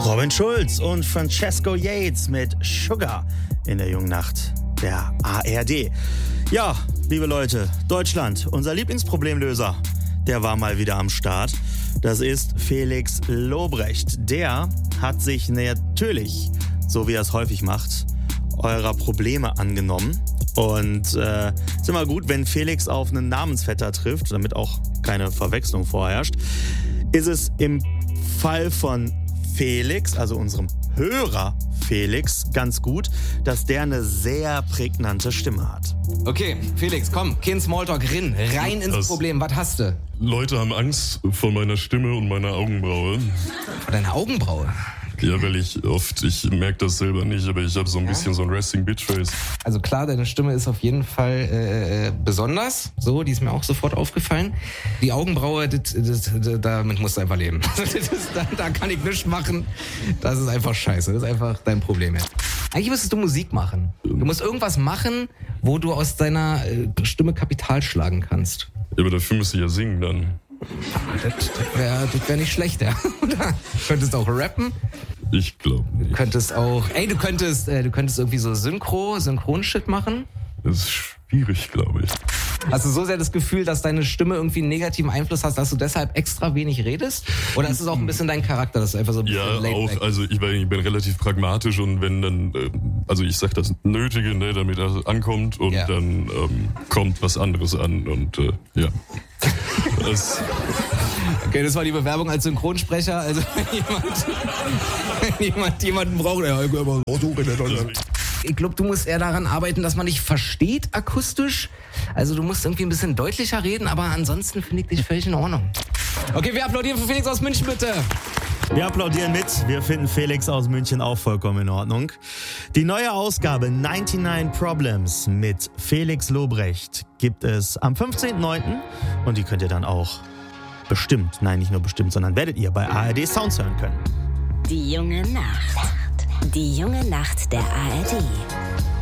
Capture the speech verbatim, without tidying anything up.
Robin Schulz und Francesco Yates mit Sugar in der jungen Nacht der A R D. Ja, liebe Leute, Deutschland, unser Lieblingsproblemlöser, der war mal wieder am Start. Das ist Felix Lobrecht. Der hat sich natürlich, so wie er es häufig macht, eurer Probleme angenommen. Und äh, ist immer gut, wenn Felix auf einen Namensvetter trifft, damit auch keine Verwechslung vorherrscht. Ist es im Fall von Felix, also unserem Hörer Felix, ganz gut, dass der eine sehr prägnante Stimme hat. Okay, Felix, komm, kein Smalltalk, rin, rein ins Das- Problem. Was hast du? Leute haben Angst vor meiner Stimme und meiner Augenbraue. Vor deiner Augenbraue? Ja, weil ich oft, ich merke das selber nicht, aber ich habe so ein bisschen so ein Resting Bitch Face. Also klar, deine Stimme ist auf jeden Fall äh, besonders. So, die ist mir auch sofort aufgefallen. Die Augenbraue, das, das, das, damit musst du einfach leben. Das, da, da kann ich nichts machen. Das ist einfach scheiße. Das ist einfach dein Problem jetzt. Eigentlich müsstest du Musik machen. Du musst irgendwas machen, wo du aus deiner äh, Stimme Kapital schlagen kannst. Ja, aber dafür müsste ich ja singen dann. Das, das wäre das wär nicht schlecht, ja. Du könntest auch rappen. Ich glaube Du nicht. könntest auch, ey, du könntest, äh, du könntest irgendwie so Synchro, Synchronshit machen. Das ist schwierig, glaube ich. Hast du so sehr das Gefühl, dass deine Stimme irgendwie einen negativen Einfluss hat, dass du deshalb extra wenig redest? Oder ist es auch ein bisschen dein Charakter, dass du einfach so ein bisschen Ja, laid auch, back? also ich bin, ich bin relativ pragmatisch und wenn dann, äh, also ich sag das Nötige, ne, damit das ankommt und Ja. dann ähm, kommt was anderes an und äh, ja. Das, Okay, das war die Bewerbung als Synchronsprecher. Also wenn jemand, wenn jemand jemanden braucht, ja, ich glaube, du musst eher daran arbeiten, dass man dich versteht akustisch. Also du musst irgendwie ein bisschen deutlicher reden, aber ansonsten finde ich dich völlig in Ordnung. Okay, wir applaudieren für Felix aus München, bitte. Wir applaudieren mit. Wir finden Felix aus München auch vollkommen in Ordnung. Die neue Ausgabe neunundneunzig Problems mit Felix Lobrecht gibt es am fünfzehnten neunten und die könnt ihr dann auch bestimmt, nein, nicht nur bestimmt, sondern werdet ihr bei A R D Sounds hören können. Die junge Nacht. Die junge Nacht der A R D.